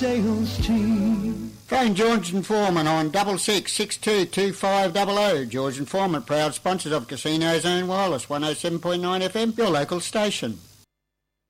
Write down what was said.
Sales team. Phone George and Foreman on 66622500. George and Foreman, proud sponsors of Casino Zone Wireless, 107.9 FM, your local station.